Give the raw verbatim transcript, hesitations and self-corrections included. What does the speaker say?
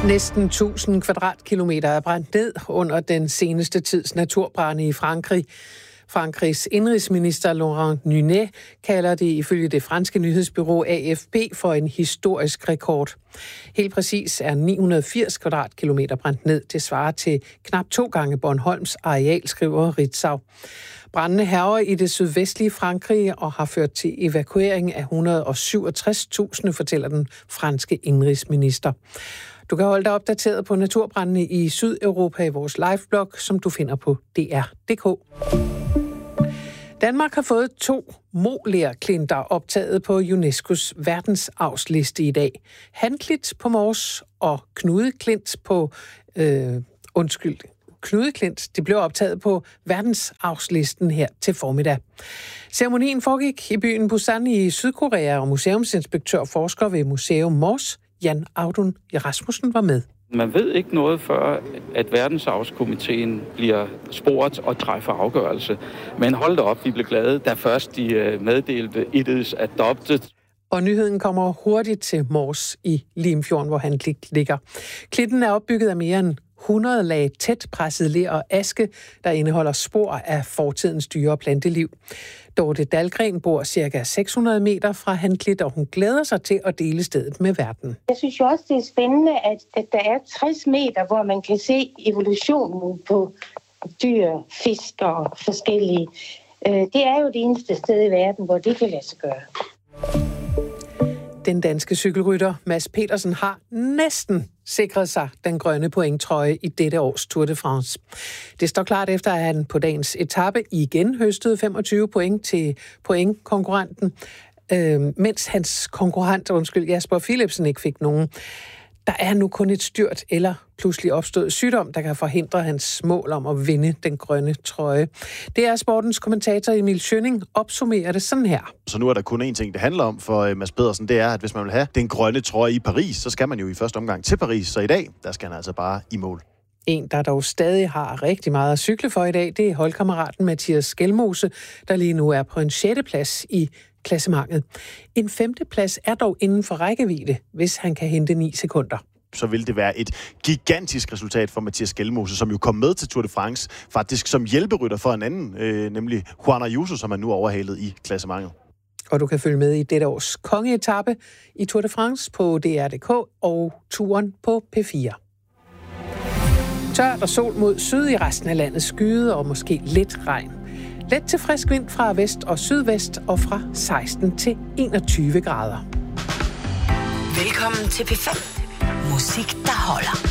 Næsten tusind kvadratkilometer er brændt ned under den seneste tids naturbrande i Frankrig. Frankrigs indrigsminister Laurent Nunez kalder det ifølge det franske nyhedsbureau A F P for en historisk rekord. Helt præcis er ni hundrede og firs kvadratkilometer brændt ned. Det svarer til knap to gange Bornholms areal, skriver Ritzau. Brændene hærger i det sydvestlige Frankrig og har ført til evakuering af et hundrede og syvogtres tusind, fortæller den franske indrigsminister. Du kan holde dig opdateret på naturbrændene i Sydeuropa i vores liveblog, som du finder på d r punktum d k. Danmark har fået to molærklinter optaget på UNESCO's verdensarvsliste i dag. Handklit på Mors og knudeklint på... Øh, undskyld, knudeklint. Det blev optaget på verdensarvslisten her til formiddag. Ceremonien foregik i byen Busan i Sydkorea, og museumsinspektør og forsker ved Museum Mors, Jan Audun Rasmussen, var med. Man ved ikke noget før, at verdensarvskomiteen bliver spurgt og træffer afgørelse. Men hold da op, vi blev glade, da først de meddelte, it is adopted. Og nyheden kommer hurtigt til Mors i Limfjorden, hvor han ligger. Klitten er opbygget af mere end hundrede lag tæt presset ler og aske, der indeholder spor af fortidens dyre- og planteliv. Dorte Dahlgren bor cirka seks hundrede meter fra Handklit, og hun glæder sig til at dele stedet med verden. Jeg synes jo også, det er spændende, at, at der er tres meter, hvor man kan se evolutionen på dyr, fisk og forskellige. Det er jo det eneste sted i verden, hvor det kan lade sig gøre. Den danske cykelrytter Mads Petersen har næsten sikret sig den grønne pointtrøje i dette års Tour de France. Det står klart efter, at han på dagens etape igen høstede femogtyve point til pointkonkurrenten, øh, mens hans konkurrent, undskyld, Jasper Philipsen ikke fik nogen. Der er nu kun et styrt eller pludselig opstået sygdom, der kan forhindre hans mål om at vinde den grønne trøje. Det er sportens kommentator Emil Schønning opsummerer det sådan her. Så nu er der kun én ting, det handler om for Mads Pedersen, det er, at hvis man vil have den grønne trøje i Paris, så skal man jo i første omgang til Paris. Så i dag, der skal han altså bare i mål. En, der dog stadig har rigtig meget at cykle for i dag, det er holdkammeraten Mathias Skelmose, der lige nu er på en sjette plads i klassementet. En femte plads er dog inden for rækkevidde, hvis han kan hente ni sekunder. Så vil det være et gigantisk resultat for Mathias Skelmose, som jo kom med til Tour de France, faktisk som hjælperytter for en anden, øh, nemlig Juan Ayuso, som er nu overhalet i klassementet. Og du kan følge med i dette års kongeetappe i Tour de France på D R punktum d k og turen på P fire. Tørt og sol mod syd i resten af landet, skyde og måske lidt regn. Let til frisk vind fra vest og sydvest og fra seksten til enogtyve grader. Velkommen til P fem. Musik, der holder.